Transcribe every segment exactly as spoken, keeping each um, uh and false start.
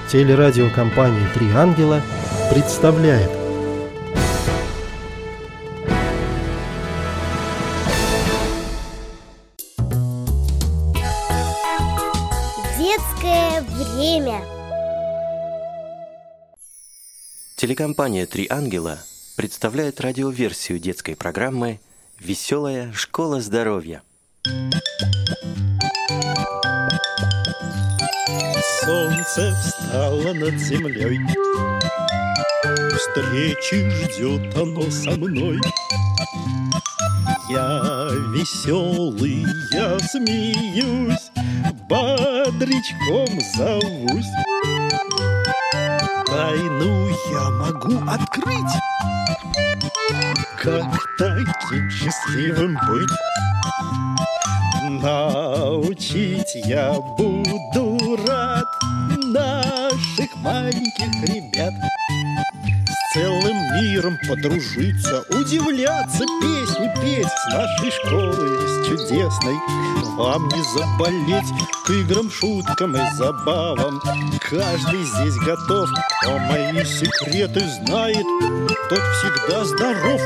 Телерадиокомпания «Три ангела» представляет. Детское время. Телекомпания «Три ангела» представляет радиоверсию детской программы «Веселая школа здоровья». Солнце встало над землей, встречи ждет оно со мной. Я веселый, я смеюсь, бодрячком зовусь. Тайну я могу открыть, как таким счастливым быть. Научить я буду рад наших маленьких ребят. С целым миром подружиться, удивляться, песни петь с нашей школой, с чудесной. Вам не заболеть к играм, шуткам и забавам. Каждый здесь готов, кто мои секреты знает, тот всегда здоров.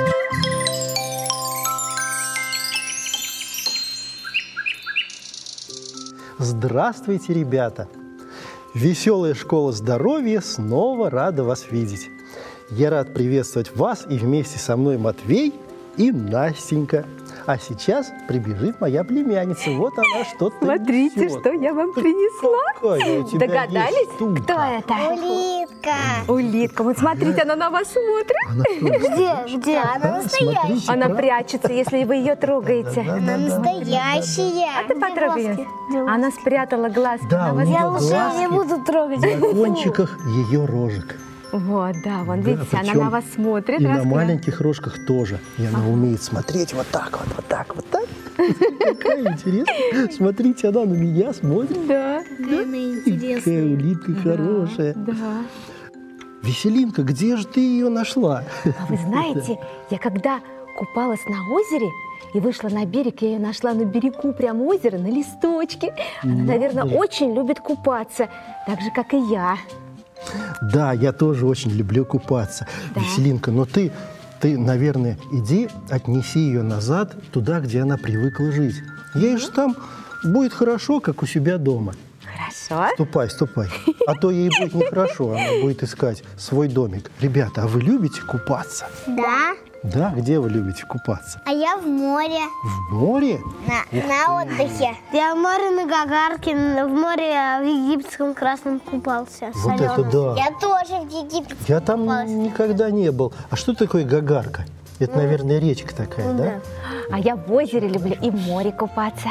Здравствуйте, ребята! Веселая школа здоровья снова рада вас видеть. Я рад приветствовать вас и вместе со мной Матвей и Настенька. А сейчас прибежит моя племянница. Вот она что-то Смотрите, несет. что я вам принесла. Какая у тебя Догадались, есть штука? кто это? Улитка. Улитка. Вот смотрите, она на вас смотрит. Она что, Где? Где? Она да, настоящая. смотрите, Она правда? прячется, если вы ее трогаете. Она настоящая. А ты потрогай ее. Она спрятала глазки Да, на у вас. нее Я лучше глазки не буду трогать. на кончиках ее рожек. Вот, да, вон, Да, видите, она причем на вас смотрит. И на раскрыла. маленьких рожках тоже. И она умеет смотреть вот так вот, вот так, вот так. Какая интересная. Смотрите, она на меня смотрит. Да, Какая она интересная. Какая улитка хорошая. да. Веселинка, где же ты ее нашла? А вы знаете, я когда купалась на озере и вышла на берег, я ее нашла на берегу прямо озера, на листочке. Она, наверное, Надо же. очень любит купаться, так же, как и я. Да, я тоже очень люблю купаться. Да. Веселинка, но ты, ты, наверное, иди, отнеси ее назад, туда, где она привыкла жить. Ей же там будет хорошо, как у себя дома. Хорошо. Ступай, ступай. А то ей будет нехорошо, она будет искать свой домик. Ребята, а вы любите купаться? Да. Да, где вы любите купаться? А я в море. В море? На, на отдыхе. Я в море на Гагарке, в море в египетском красном купался. Вот это да. Я тоже в Египте Я там купалась. никогда не был. А что такое Гагарка? Это, наверное, речка такая, да? А я в озере люблю и в море купаться.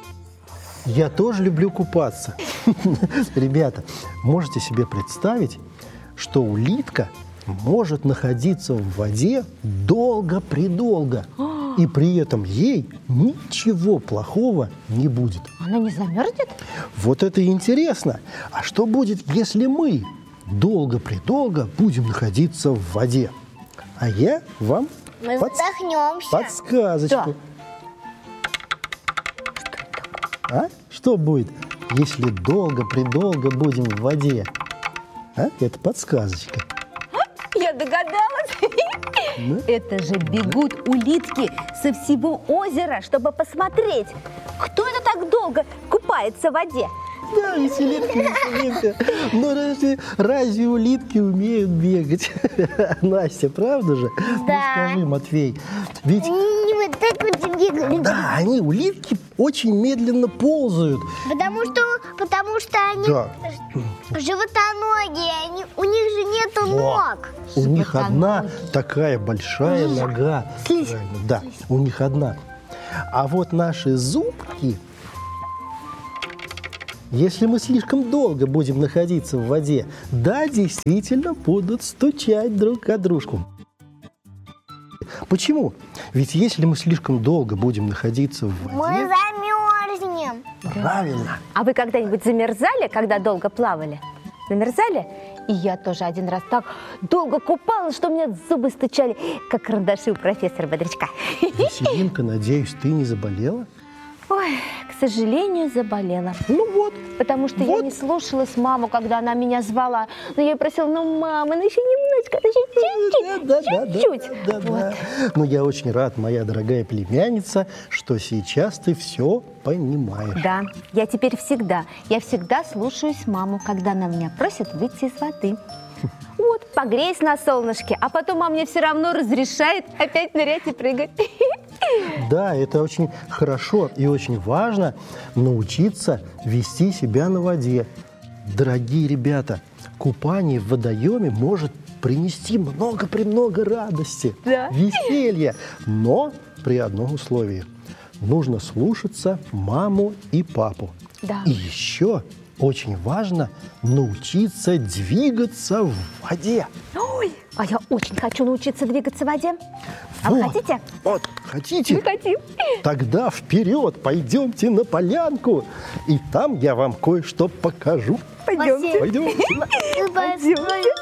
Я тоже люблю купаться. Ребята, можете себе представить, что улитка может находиться в воде долго-предолго, и при этом ей ничего плохого не будет. Она не замерзнет? Вот это и интересно. А что будет, если мы долго-предолго будем находиться в воде? А я вам Мы подс- задохнемся. подсказочку. А? Что будет, если долго-предолго будем в воде? А? Это подсказочка. Я догадалась. Да? Это же бегут улитки со всего озера, чтобы посмотреть, кто это так долго купается в воде. Да, Веселинка, Веселинка. Но разве, разве улитки умеют бегать? Настя, правда же? Ну, Да. скажи, Матвей, ведь Они вот так вот бегают. да, они, улитки, очень медленно ползают. Потому что, потому что они Да. животоногие, они, у них же нету Во. ног. У них одна Животоногие. такая большая нога. Слизь. Правильно, да, у них одна. А вот наши зубки, если мы слишком долго будем находиться в воде, да, действительно будут стучать друг о дружку. Почему? Ведь если мы слишком долго будем находиться в Мы воде, замерзнем. правильно, А вы когда-нибудь замерзали, когда долго плавали? Замерзали? И я тоже один раз так долго купалась, что у меня зубы стучали, как карандаши у профессора Бодрячка. Веселинка, надеюсь, ты не заболела? Ой, к сожалению, заболела. Ну вот. Потому что Вот. я не слушалась маму, когда она меня звала. Но я ей просила, ну, мама, ну еще немножечко, ну еще чуть-чуть, Да, да, да, чуть-чуть. да, да, Вот. да. Ну, я очень рад, моя дорогая племянница, что сейчас ты все понимаешь. Да, я теперь всегда, я всегда слушаюсь маму, когда она меня просит выйти из воды. Вот, погрейся на солнышке, а потом мама мне все равно разрешает опять нырять и прыгать. Да, это очень хорошо и очень важно научиться вести себя на воде. Дорогие ребята, купание в водоеме может принести много-премного радости, Да. веселья, но при одном условии. Нужно слушаться маму и папу. Да. И еще очень важно научиться двигаться в воде. Ой, а я очень хочу научиться двигаться в воде. А вы Вот. хотите? Вот, хотите? Мы хотим. Тогда вперед, пойдемте на полянку, и там я вам кое-что покажу. Пойдемте. Пойдемте. Пойдемте.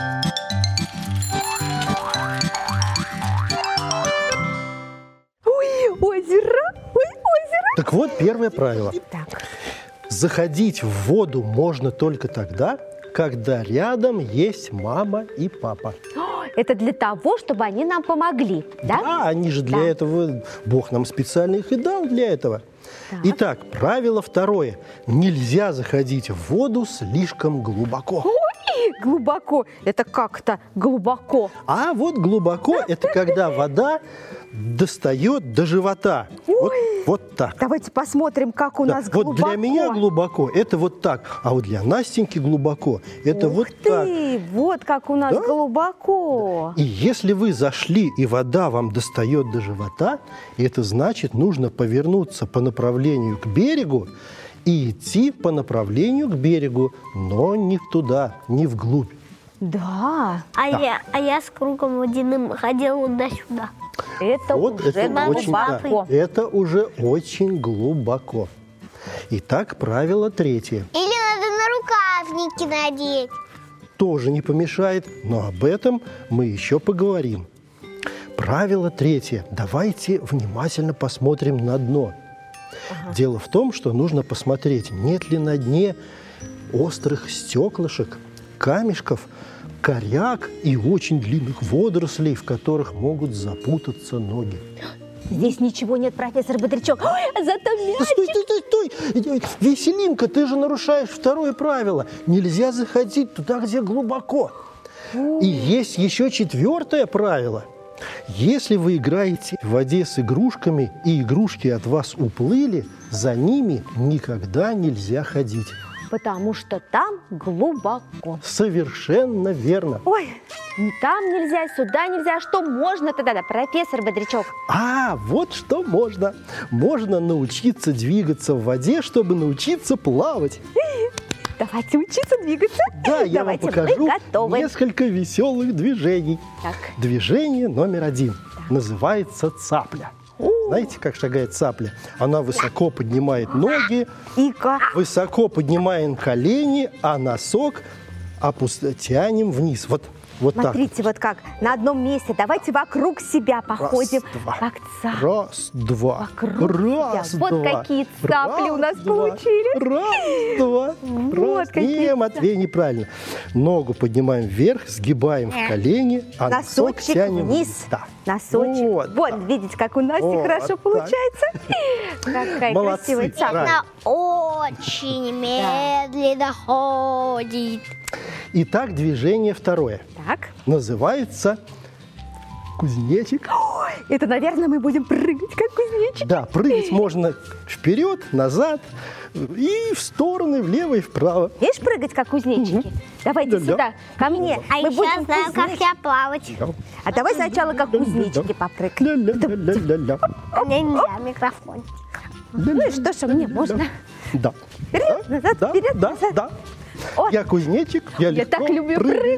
Ой, озеро, ой, озеро. Так вот, первое правило. Так, Заходить в воду можно только тогда, когда рядом есть мама и папа. это для того, чтобы они нам помогли, да? Да, они же для Да. этого, Бог нам специально их и дал для этого. Итак, правило второе. Нельзя заходить в воду слишком глубоко. Глубоко. Это как-то глубоко. А вот глубоко – это когда вода достает до живота. Вот, вот так. Давайте посмотрим, как у Да, нас вот глубоко. для меня глубоко – это вот так. А вот для Настеньки глубоко – это Ух вот ты, так. вот как у нас Да? глубоко. И если вы зашли, и вода вам достает до живота, это значит, нужно повернуться по направлению к берегу и идти по направлению к берегу, но не туда, не вглубь. Да, А я, а я с кругом водяным ходила туда-сюда. это Вот уже это очень, да, глубоко. это уже очень глубоко. Итак, правило третье. Или надо на рукавники надеть. Тоже не помешает, но об этом мы еще поговорим. Правило третье. Давайте внимательно посмотрим на дно. Дело в том, что нужно посмотреть, нет ли на дне острых стеклышек, камешков, коряк и очень длинных водорослей, в которых могут запутаться ноги. Здесь ничего нет, профессор Бодрячок. Ой, а зато Да мяч. стой, стой, стой, стой! Веселинка, ты же нарушаешь второе правило. Нельзя заходить туда, где глубоко. И есть еще четвертое правило. Если вы играете в воде с игрушками, и игрушки от вас уплыли, за ними никогда нельзя ходить. Потому что там глубоко. Совершенно верно. Ой, там нельзя, сюда нельзя. Что можно тогда, да, профессор Бодрячок? А, вот что можно. Можно научиться двигаться в воде, чтобы научиться плавать. Давайте учиться двигаться. Да, я вам Давайте, покажу мы готовы. несколько веселых движений. Так. Движение номер один называется цапля. Знаете, как шагает цапля? Она высоко поднимает ноги, Ика. высоко поднимаем колени, а носок опус- тянем вниз. Вот, вот Смотрите, вот как на одном месте. Давайте вокруг себя так. походим. Раз, два. Как цап. Раз, два. Вокруг Раз, себя. Вот два. какие цапли у нас Раз, два. получились. Раз, два. Вот Раз. какие Не, цапли. Матвей, неправильно. Ногу поднимаем вверх, сгибаем в колени, а носок Носочек тянем вниз. Да. Носочек. Вот Вот, так. видите, как у Насти Вот хорошо так. получается. Какая Молодцы. красивая цапля. Правильно. Она очень медленно ходит. Итак, движение второе. Так. Называется кузнечик. Это, наверное, мы будем прыгать, как кузнечик. Да, прыгать можно вперед, назад и в стороны, влево и вправо. Видишь, прыгать, как кузнечики? Давайте Да-да. сюда, ко мне. А Мы еще будем знаю, как кузнечики. я плавать. А давай сначала как кузнечики попрыгаем. Ля-ля-ля-ля-ля. Мне нельзя микрофон. Ну и что ж, мне можно. Да. Вперед, назад, Да, вперед, да, назад. да. Ой, Я кузнечик, я я легко так люблю прыгаю. прыгать.